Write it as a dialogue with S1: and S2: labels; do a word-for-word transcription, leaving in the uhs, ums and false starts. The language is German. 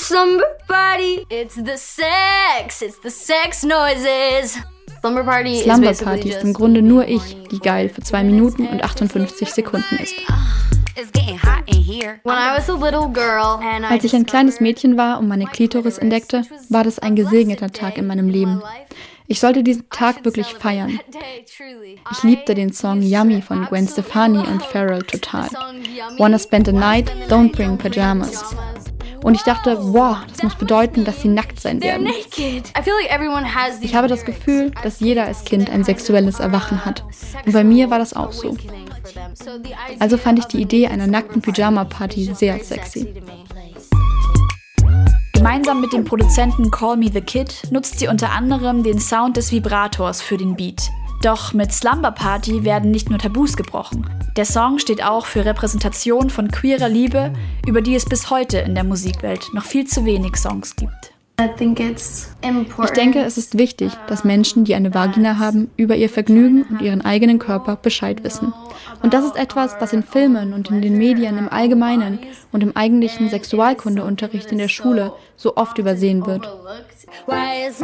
S1: slumber party. It's the sex, it's the sex noises. Slumber Party,
S2: Slumber Party ist im Grunde nur ich, die geil für zwei Minuten und achtundfünfzig Sekunden ist. Als ich ein kleines Mädchen war und meine Klitoris entdeckte, war das ein gesegneter Tag in meinem Leben. Ich sollte diesen Tag wirklich feiern. Ich liebte den Song Yummy von Gwen Stefani und Pharrell total. Wanna spend the night, don't bring pajamas. Und ich dachte, wow, das muss bedeuten, dass sie nackt sein werden. Ich habe das Gefühl, dass jeder als Kind ein sexuelles Erwachen hat. Und bei mir war das auch so. Also fand ich die Idee einer nackten Pyjama-Party sehr sexy.
S3: Gemeinsam mit dem Produzenten Call Me The Kid nutzt sie unter anderem den Sound des Vibrators für den Beat. Doch mit Slumber Party werden nicht nur Tabus gebrochen. Der Song steht auch für Repräsentation von queerer Liebe, über die es bis heute in der Musikwelt noch viel zu wenig Songs gibt.
S2: Ich denke, es ist wichtig, dass Menschen, die eine Vagina haben, über ihr Vergnügen und ihren eigenen Körper Bescheid wissen. Und das ist etwas, was in Filmen und in den Medien im Allgemeinen und im eigentlichen Sexualkundeunterricht in der Schule so oft übersehen wird.
S1: Why is